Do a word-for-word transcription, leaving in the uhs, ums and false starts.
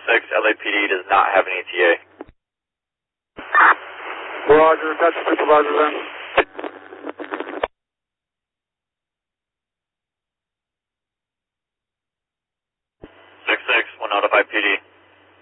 six, L A P D does not have an E T A. Roger, that's the supervisor then.